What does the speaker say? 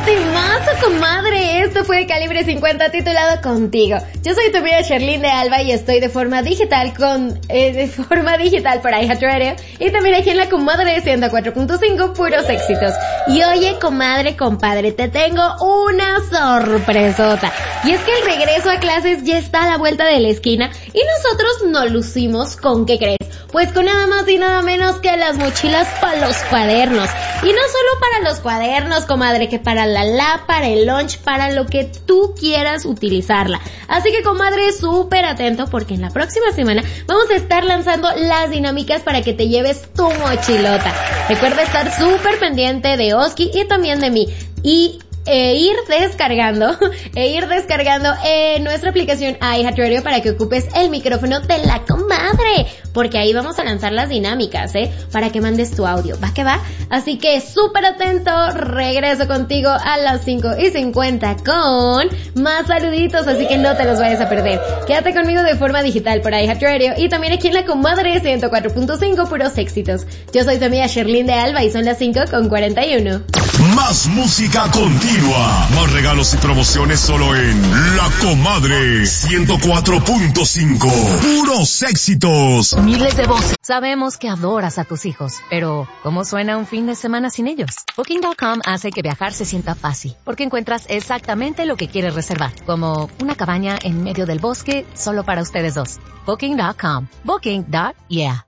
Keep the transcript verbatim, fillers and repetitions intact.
temazo, comadre. Esto fue de Calibre cincuenta titulado Contigo. Yo soy tu amiga Sherlyn de Alba y estoy de forma digital con, eh, de forma digital por iHeartRadio y también aquí en la comadre ciento cuatro punto cinco, puros éxitos. Y oye, comadre, compadre, te tengo una sorpresota. Y es que el regreso a clases ya está a la vuelta de la esquina y nosotros nos lucimos con, ¿qué crees? Pues con nada más y nada menos que las mochilas para los cuadernos. Y no solo para los cuadernos, comadre, que para la lab, para el lunch, para lo que tú quieras utilizarla. Así que, comadre, súper atento porque en la próxima semana vamos a estar lanzando las dinámicas para que te lleves tu mochilota. Recuerda estar súper pendiente de Oski y también de mí. Y E ir descargando, e ir descargando eh, nuestra aplicación iHeartRadio para que ocupes el micrófono de la comadre, porque ahí vamos a lanzar las dinámicas, eh, para que mandes tu audio, ¿va que va? Así que súper atento, regreso contigo a las cinco y cincuenta con más saluditos, así que no te los vayas a perder. Quédate conmigo de forma digital por iHeartRadio y también aquí en la comadre ciento cuatro punto cinco, puros éxitos. Yo soy tu amiga Sherlyn de Alba y son las cinco con cuarenta y uno. Más música continua, más regalos y promociones solo en La Comadre ciento cuatro punto cinco. Puros éxitos. Miles de voces. Sabemos que adoras a tus hijos, pero ¿cómo suena un fin de semana sin ellos? Booking punto com hace que viajar se sienta fácil, porque encuentras exactamente lo que quieres reservar, como una cabaña en medio del bosque solo para ustedes dos. Booking punto com. Booking. Yeah.